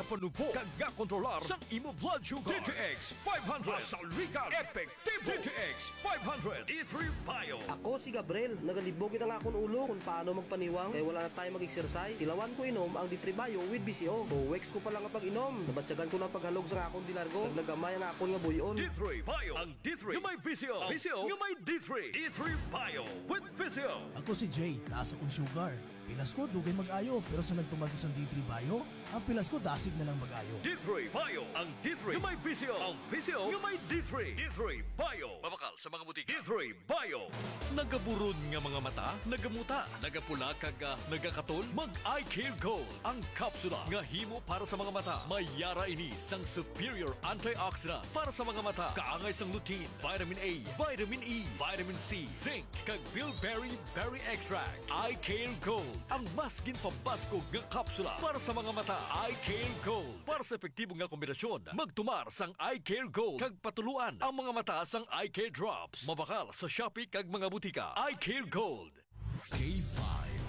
panupo kag nga kontrolar sang imo blood sugar. DTX 500 Salrican Epektibo. DTX 500 E3 Bio. Ako si Gabriel, nagalibogin ang akong ulo kung paano magpaniwang kaya wala na tayo mag-exercise. Tilawan ko inom ang D3 Bio with BCO. 2 weeks ko pa lang ang pag-inom. Nabatsagan ko ng paghalog sa akong dilargo. Naglagamay ang akong nga buyon. D3 Bio. Ang D3 yung may VCO. VCO yung may D3. D3 Bio with VCO. Ako si Jay, taas akong sugar. Pilas ko, dugay mag-ayo. Pero sa nagtumagos ang D3 Bio, ang pilas ko dasig na lang mag-ayo. D3 Bio. Ang D3 yung may VCO. Ang VCO yung may D3. D3 Bio. Mabakal sa mga butika. D3 Bio. Nagaburon nga mga mata, nagamuta, nagapula kag nagakatol, mag-eye care gold. Ang kapsula nga himo para sa mga mata. Mayara ini sang superior antioxidants para sa mga mata. Kaangay sang lutein, vitamin A, vitamin E, vitamin C, zinc, kag bilberry berry extract. Eye care gold. Ang mas ginpabaskog nga kapsula para sa mga mata. Eye Care Gold. Para sa epektibo nga kombinasyon, magtumar sang Eye Care Gold kag patuluan ang mga mata sang Eye Care Drops. Mabakal sa Shopee kag mga butika. Eye Care Gold. K5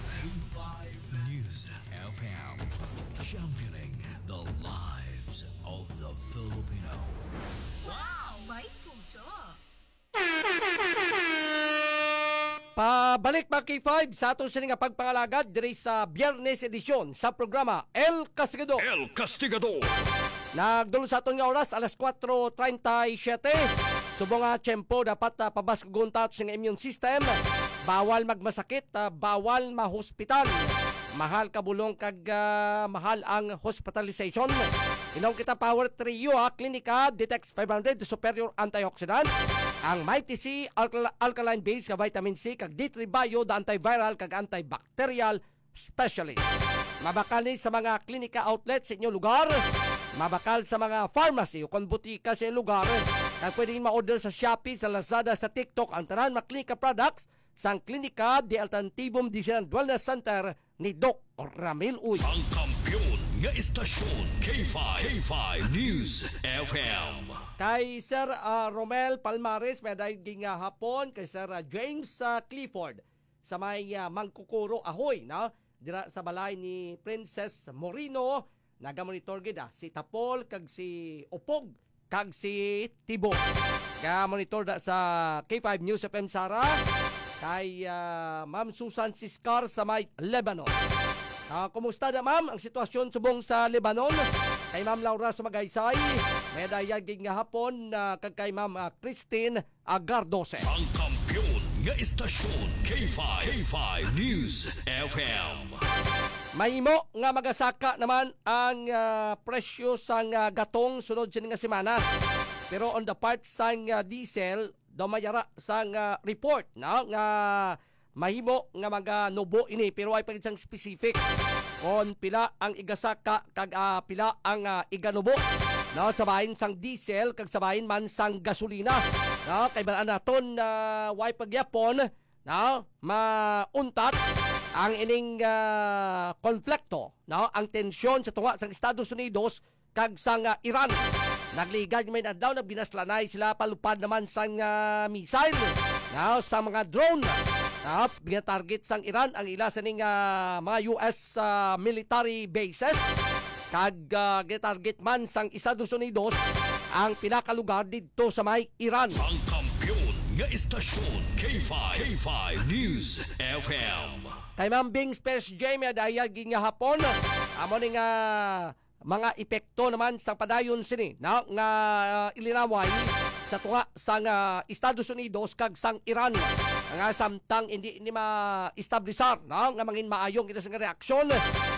News FM, championing the lives of the Filipino. Wow! May puso! Pabalik mga K5 sa atong sining nga pagpangalagad diri sa Biyernes edisyon sa programa El Castigador. El Castigador. Nagdulo sa aton nga oras alas 4:37. Subong nga tiyempo dapat pabaskugon ta sa immune system. Bawal magmasakit, bawal mahospital. Mahal kabulong kag mahal ang hospitalization. Inong kita Power Trio Klinika Detex 500 Superior Antioxidant. Ang Mighty C alkaline base ka vitamin C kag D3 Bio da antiviral kag antibacterial specialist. Mabakal ni sa mga klinika outlet sa inyong lugar. Mabakal sa mga pharmacy o kon butika sa inyong lugar. Kag pwedeng ma-order sa Shopee, sa Lazada, sa TikTok ang tanan mga klinika products sang Klinika de Altantibum Disease Wellness Center ni Doc Ramil Uy. Ang kampiyon nga istasyon K5 News FM. Kay Sir Romel Palmares, may dahil nga hapon, kay Sir James Clifford sa may Mangkukuro Ahoy, na dira sa balay ni Princess Morino, nagamonitor gid si Tapol, kag si Upog, kag si Tibo. Kaya monitor da sa K5 News FM Sara, kay Ma'am Susan Siskar sa may Lebanon. Kumusta na ma'am ang sitwasyon subong sa Lebanon? Kay Ma'am Laura sa Magaysay, may dayaging nga hapon kag kay Ma'am Christine Agardose. Ang kampiyon nga istasyon K5 News FM. Mahimo nga magasaka naman ang presyo sang gatong sunod sa nga semana. Pero on the part sang diesel, damayara sang report na nga mahimo nga maganubo ini, pero ay pagitsang specific kon pila ang igasaka kag pila ang iganubo, no, sabahin sang diesel kag sabahin man sang gasolina, no, kay balaan naton way pagyapon, no, mauntat ang ining konflikto, no, ang tensyon sa tunga sang Estados Unidos kag sang Iran. Nagligad may daw na binaslanay sila palupad naman sang missile, no, sa mga drone. Binatarget sang Iran ang ila sa ning mga US military bases. Kag ginatarget man sang Estados Unidos ang pinakalugar dito sa may Iran. Ang kampiyon nga istasyon K5 News FM. Kay Ma'am Bing Space Jamie dahil nga hapon, amo ning mga epekto naman sa padayon sini na nga ilinaway sa tunga sang Estados Unidos kag sang Iran. Nga samtang hindi ni ma-establisar, no, nga mangin maayong kita sa reaksyon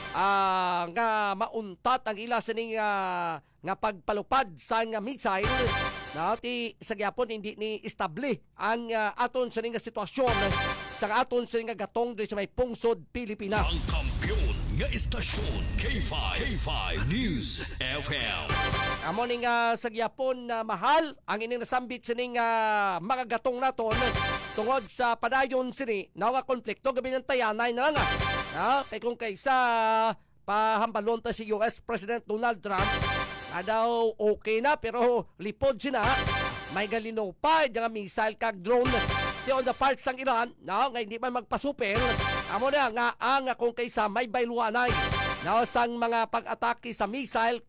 nga mauntat ang ila sa ning nga pagpalupad sa nga missile, no, ti sa gyapon hindi ni establish ang aton sa ning sitwasyon sa aton sa ning gatong sa may pungsod Pilipinas. Ang kampiyon nga istasyon K5 News FM. Amo ning sa gyapon mahal ang ining nasambit sa ning mga gatong naton tungod sa padayon sini na nga konflikto gabi ng tayanay na nga. Kay kung kaysa pahambalon ta si US President Donald Trump, daw okay na pero lipod sina may galino pa yung missile kag drone di on the parts sang Iran, no, nga hindi man magpasupil. Amo na nga ang kung kaysa may bayluanay, no, sang mga pag-atake sa missile